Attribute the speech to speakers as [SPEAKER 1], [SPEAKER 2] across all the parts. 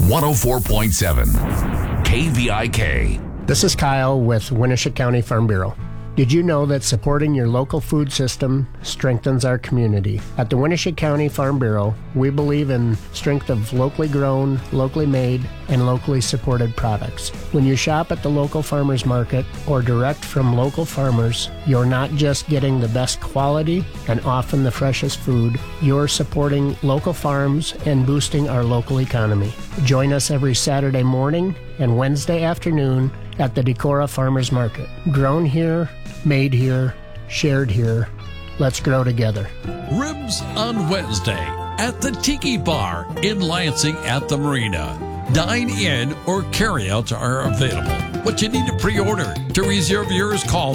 [SPEAKER 1] 104.7 KVIK.
[SPEAKER 2] This is Kyle with Winneshiek County Farm Bureau. Did you know that supporting your local food system strengthens our community? At the Winneshiek County Farm Bureau, we believe in strength of locally grown, locally made, and locally supported products. When you shop at the local farmers market or direct from local farmers, you're not just getting the best quality and often the freshest food, you're supporting local farms and boosting our local economy. Join us every Saturday morning and Wednesday afternoon at the Decorah Farmers Market. Grown here, made here, shared here. Let's grow together.
[SPEAKER 3] Ribs on Wednesday at the Tiki Bar in Lansing at the Marina. Dine-in or carry-outs are available, but you need to pre-order. To reserve yours, call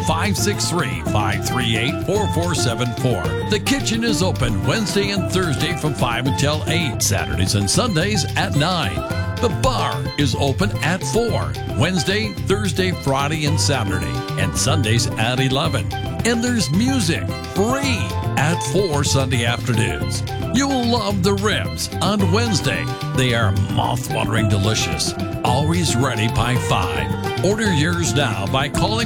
[SPEAKER 3] 563-538-4474. The kitchen is open Wednesday and Thursday from 5 until 8, Saturdays and Sundays at 9. The bar is open at 4, Wednesday, Thursday, Friday, and Saturday, and Sundays at 11. And there's music, free, at 4 Sunday afternoons. You will love the ribs on Wednesday. They are mouth-watering delicious. Always ready by 5. Order yours now by calling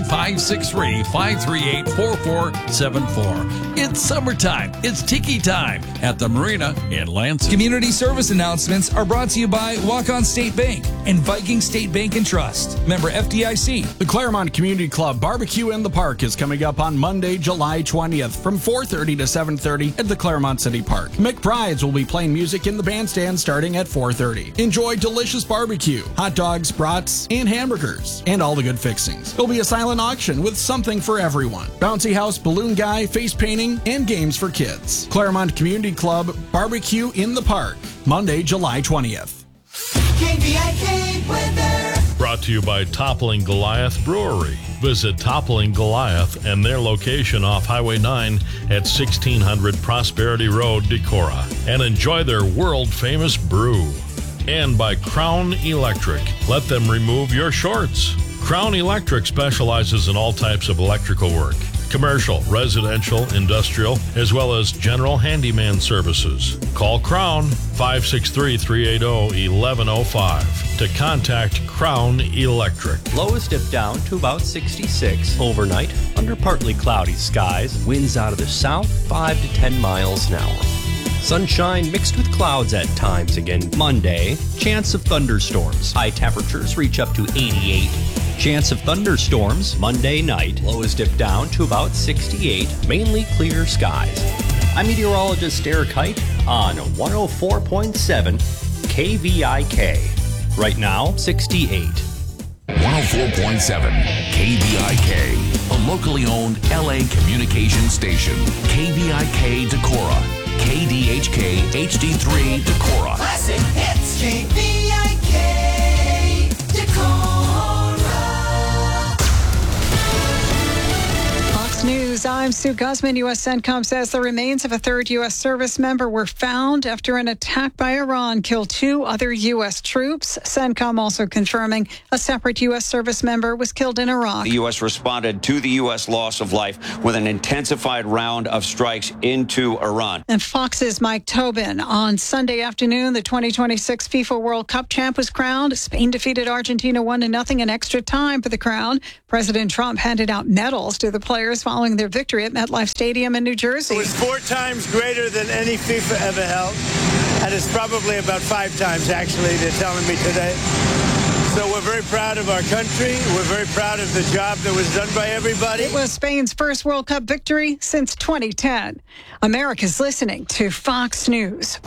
[SPEAKER 3] 563-538-4474. It's summertime. It's Tiki time at the Marina in Lansing.
[SPEAKER 4] Community service announcements are brought to you by Walk-On State Bank and Viking State Bank and Trust. Member FDIC.
[SPEAKER 5] The Claremont Community Club Barbecue in the Park is coming up on Monday, July 20th from 4:30 to 7:30 at the Claremont City Park. McBride's will be playing music in the bandstand starting at 4:30. Enjoy delicious barbecue, hot dogs, brats, and hamburgers, and all the good fixings. There'll be a silent auction with something for everyone. Bouncy house, balloon guy, face painting, and games for kids. Claremont Community Club Barbecue in the Park, Monday, July 20th.
[SPEAKER 6] KVIK weather.
[SPEAKER 7] Brought to you by Toppling Goliath Brewery. Visit Toppling Goliath and their location off Highway 9 at 1600 Prosperity Road, Decorah, and enjoy their world-famous brew. And by Crown Electric. Let them remove your shorts. Crown Electric specializes in all types of electrical work. Commercial, residential, industrial, as well as general handyman services. Call Crown 563-380-1105 to contact Crown Electric.
[SPEAKER 8] Lowest dip down to about 66 overnight under partly cloudy skies. Winds out of the south 5 to 10 miles an hour. Sunshine mixed with clouds at times again Monday. Chance of thunderstorms. High temperatures reach up to 88. Chance of thunderstorms Monday night. Lows dip down to about 68. Mainly clear skies. I'm meteorologist Eric Height on 104.7 KVIK. Right now, 68.
[SPEAKER 1] 104.7 KVIK, a locally owned LA communication station. KVIK Decorah. KDHK HD3 Decorah.
[SPEAKER 6] Classic hits. KVIK Decorah.
[SPEAKER 9] Fox News, I'm Sue Guzman. U.S. CENTCOM says the remains of a third U.S. service member were found after an attack by Iran killed 2 other U.S. troops. CENTCOM also confirming a separate U.S. service member was killed in Iraq.
[SPEAKER 10] The U.S. responded to the U.S. loss of life with an intensified round of strikes into Iran.
[SPEAKER 9] And Fox's Mike Tobin. On Sunday afternoon, the 2026 FIFA World Cup champ was crowned. Spain defeated Argentina 1-0 in extra time for the crown. President Trump handed out medals to the players following their victory at MetLife Stadium in New Jersey.
[SPEAKER 11] It was 4 times greater than any FIFA ever held, and it's probably about 5 times, actually, they're telling me today. So we're very proud of our country. We're very proud of the job that was done by everybody.
[SPEAKER 9] It was Spain's first World Cup victory since 2010. America's listening to Fox News.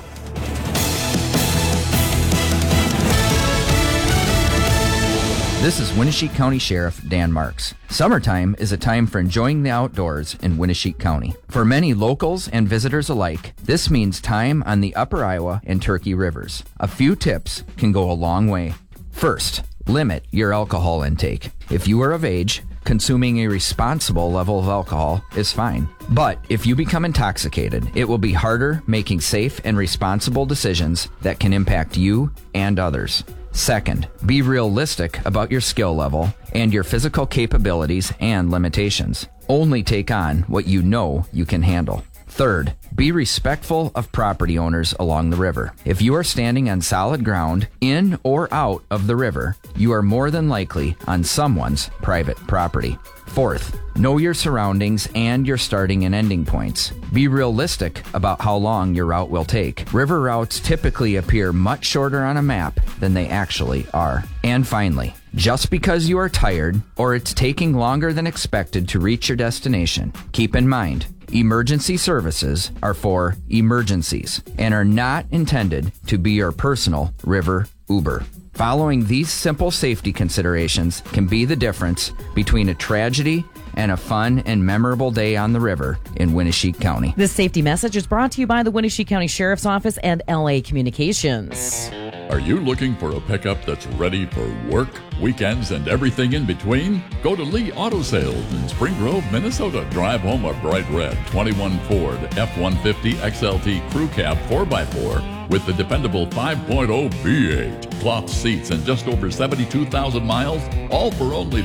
[SPEAKER 12] This is Winneshiek County Sheriff Dan Marks. Summertime is a time for enjoying the outdoors in Winneshiek County. For many locals and visitors alike, this means time on the Upper Iowa and Turkey Rivers. A few tips can go a long way. First, limit your alcohol intake. If you are of age, consuming a responsible level of alcohol is fine. But if you become intoxicated, it will be harder making safe and responsible decisions that can impact you and others. Second, be realistic about your skill level and your physical capabilities and limitations. Only take on what you know you can handle. Third, be respectful of property owners along the river. If you are standing on solid ground, in or out of the river, you are more than likely on someone's private property. Fourth, know your surroundings and your starting and ending points. Be realistic about how long your route will take. River routes typically appear much shorter on a map than they actually are. And finally, just because you are tired or it's taking longer than expected to reach your destination, keep in mind, emergency services are for emergencies and are not intended to be your personal river Uber. Following these simple safety considerations can be the difference between a tragedy and a fun and memorable day on the river in Winneshiek County.
[SPEAKER 13] This safety message is brought to you by the Winneshiek County Sheriff's Office and LA Communications.
[SPEAKER 14] Are you looking for a pickup that's ready for work, weekends, and everything in between? Go to Lee Auto Sales in Spring Grove, Minnesota. Drive home a bright red 21 Ford F-150 XLT Crew Cab 4x4 with the dependable 5.0 V8, cloth seats, and just over 72,000 miles, all for only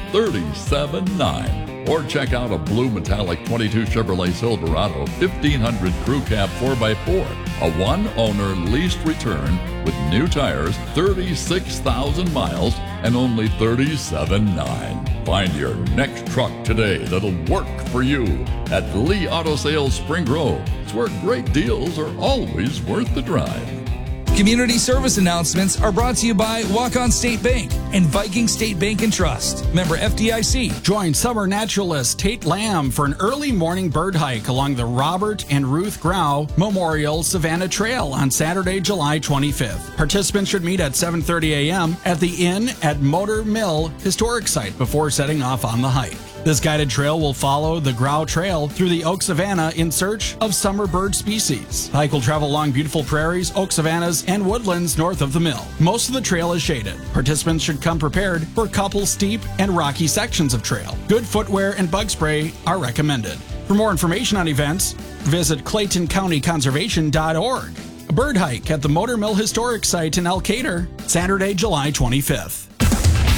[SPEAKER 14] $37,900. Or check out a blue metallic 22 Chevrolet Silverado 1500 Crew Cab 4x4, a one-owner leased return with new tires, 36,000 miles, and only $37,900. Find your next truck today that'll work for you at Lee Auto Sales Spring Grove. It's where great deals are always worth the drive.
[SPEAKER 4] Community service announcements are brought to you by Walk-On State Bank and Viking State Bank and Trust. Member FDIC.
[SPEAKER 5] Join summer naturalist Tate Lamb for an early morning bird hike along the Robert and Ruth Grau Memorial Savannah Trail on Saturday, July 25th. Participants should meet at 7:30 a.m. at the Inn at Motor Mill Historic Site before setting off on the hike. This guided trail will follow the Grau Trail through the oak savanna in search of summer bird species. The hike will travel along beautiful prairies, oak savannas, and woodlands north of the mill. Most of the trail is shaded. Participants should come prepared for a couple steep and rocky sections of trail. Good footwear and bug spray are recommended. For more information on events, visit ClaytonCountyConservation.org. A bird hike at the Motor Mill Historic Site in Elkader, Saturday, July 25th.